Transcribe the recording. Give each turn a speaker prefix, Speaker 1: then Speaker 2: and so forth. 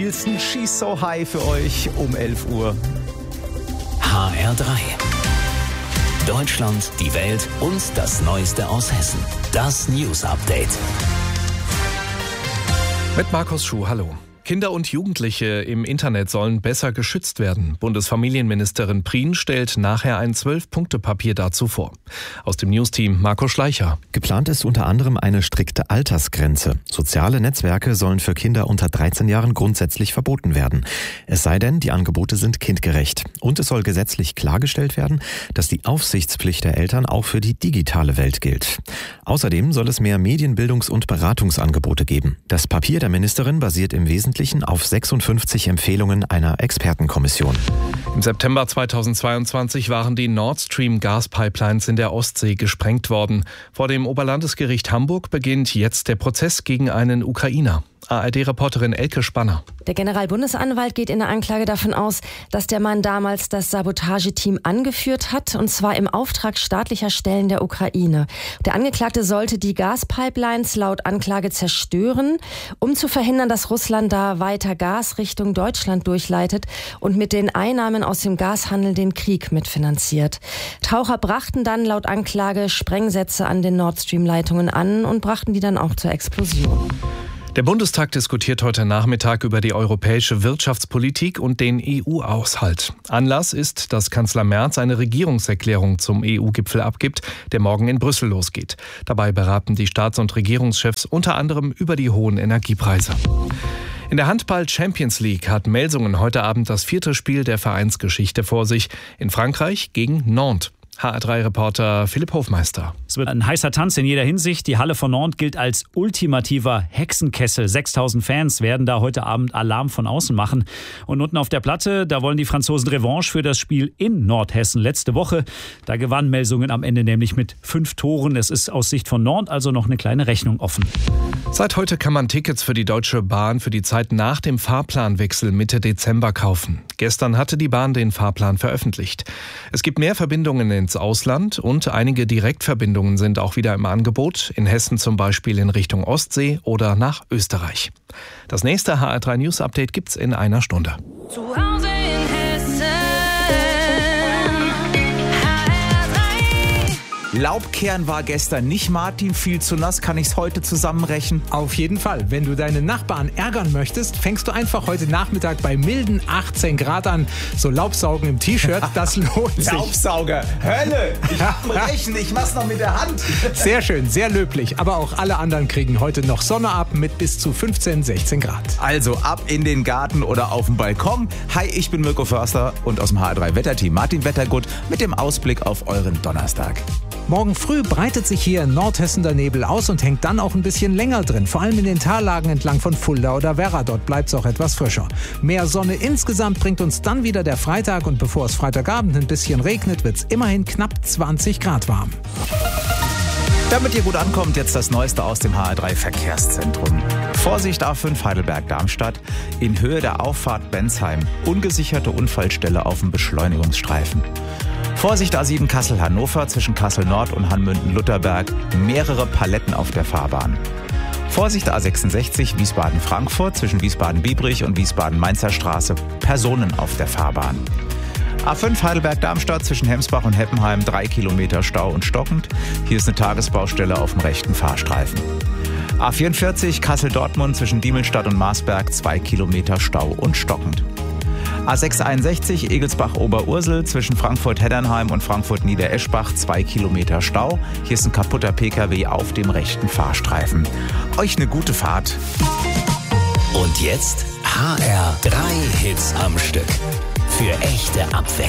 Speaker 1: Wilson, She's So High für euch um 11 Uhr.
Speaker 2: HR3. Deutschland, die Welt und das Neueste aus Hessen. Das News Update.
Speaker 3: Mit Markus Schuh, hallo. Kinder und Jugendliche im Internet sollen besser geschützt werden. Bundesfamilienministerin Prien stellt nachher ein 12-Punkte-Papier dazu vor. Aus dem Newsteam Marco Schleicher.
Speaker 4: Geplant ist unter anderem eine strikte Altersgrenze. Soziale Netzwerke sollen für Kinder unter 13 Jahren grundsätzlich verboten werden. Es sei denn, die Angebote sind kindgerecht. Und es soll gesetzlich klargestellt werden, dass die Aufsichtspflicht der Eltern auch für die digitale Welt gilt. Außerdem soll es mehr Medienbildungs- und Beratungsangebote geben. Das Papier der Ministerin basiert im Wesentlichen auf 56 Empfehlungen einer Expertenkommission.
Speaker 3: Im September 2022 waren die Nord Stream Gaspipelines in der Ostsee gesprengt worden. Vor dem Oberlandesgericht Hamburg beginnt jetzt der Prozess gegen einen Ukrainer. ARD-Reporterin Elke Spanner.
Speaker 5: Der Generalbundesanwalt geht in der Anklage davon aus, dass der Mann damals das Sabotageteam angeführt hat, und zwar im Auftrag staatlicher Stellen der Ukraine. Der Angeklagte sollte die Gaspipelines laut Anklage zerstören, um zu verhindern, dass Russland da weiter Gas Richtung Deutschland durchleitet und mit den Einnahmen aus dem Gashandel den Krieg mitfinanziert. Taucher brachten dann laut Anklage Sprengsätze an den Nord Stream-Leitungen an und brachten die dann auch zur Explosion.
Speaker 3: Der Bundestag diskutiert heute Nachmittag über die europäische Wirtschaftspolitik und den EU-Haushalt. Anlass ist, dass Kanzler Merz eine Regierungserklärung zum EU-Gipfel abgibt, der morgen in Brüssel losgeht. Dabei beraten die Staats- und Regierungschefs unter anderem über die hohen Energiepreise. In der Handball-Champions League hat Melsungen heute Abend das 4. Spiel der Vereinsgeschichte vor sich. In Frankreich gegen Nantes. HR3-Reporter Philipp Hofmeister.
Speaker 6: Es wird ein heißer Tanz in jeder Hinsicht. Die Halle von Nantes gilt als ultimativer Hexenkessel. 6000 Fans werden da heute Abend Alarm von außen machen. Und unten auf der Platte, da wollen die Franzosen Revanche für das Spiel in Nordhessen letzte Woche. Da gewann Melsungen am Ende nämlich mit 5 Toren. Es ist aus Sicht von Nantes also noch eine kleine Rechnung offen.
Speaker 3: Seit heute kann man Tickets für die Deutsche Bahn für die Zeit nach dem Fahrplanwechsel Mitte Dezember kaufen. Gestern hatte die Bahn den Fahrplan veröffentlicht. Es gibt mehr Verbindungen ins Ausland und einige Direktverbindungen sind auch wieder im Angebot. In Hessen zum Beispiel in Richtung Ostsee oder nach Österreich. Das nächste HR3 News Update gibt's in einer Stunde.
Speaker 7: Zu Hause in Hessen.
Speaker 1: Laubkehren war gestern nicht, Martin. Viel zu nass. Kann ich es heute zusammenrechnen?
Speaker 8: Auf jeden Fall. Wenn du deine Nachbarn ärgern möchtest, fängst du einfach heute Nachmittag bei milden 18 Grad an. So Laubsaugen im T-Shirt, das lohnt sich.
Speaker 1: Laubsauger, Hölle! Ich hab Rechen, ich mach's noch mit der Hand.
Speaker 8: Sehr schön, sehr löblich. Aber auch alle anderen kriegen heute noch Sonne ab mit bis zu 15, 16 Grad.
Speaker 1: Also ab in den Garten oder auf den Balkon. Hi, ich bin Mirko Förster und aus dem HR3 Wetterteam Martin Wettergut mit dem Ausblick auf euren Donnerstag.
Speaker 8: Morgen früh breitet sich hier in Nordhessen der Nebel aus und hängt dann auch ein bisschen länger drin. Vor allem in den Tallagen entlang von Fulda oder Werra. Dort bleibt es auch etwas frischer. Mehr Sonne insgesamt bringt uns dann wieder der Freitag. Und bevor es Freitagabend ein bisschen regnet, wird es immerhin knapp 20 Grad warm.
Speaker 1: Damit ihr gut ankommt, jetzt das Neueste aus dem HR3 Verkehrszentrum. Vorsicht A5 Heidelberg-Darmstadt. In Höhe der Auffahrt Bensheim. Ungesicherte Unfallstelle auf dem Beschleunigungsstreifen. Vorsicht A7 Kassel-Hannover zwischen Kassel-Nord und Hanmünden-Lutherberg. Mehrere Paletten auf der Fahrbahn. Vorsicht A66 Wiesbaden-Frankfurt zwischen Wiesbaden-Biebrich und Wiesbaden-Mainzer Straße. Personen auf der Fahrbahn. A5 Heidelberg-Darmstadt zwischen Hemsbach und Heppenheim 3 Kilometer Stau und stockend. Hier ist eine Tagesbaustelle auf dem rechten Fahrstreifen. A44 Kassel-Dortmund zwischen Diemelstadt und Marsberg 2 Kilometer Stau und stockend. A661 Egelsbach-Oberursel zwischen Frankfurt-Heddernheim und Frankfurt-Niedereschbach 2 Kilometer Stau. Hier ist ein kaputter PKW auf dem rechten Fahrstreifen. Euch eine gute Fahrt.
Speaker 2: Und jetzt HR3 Hits am Stück. Für echte Abwechslung.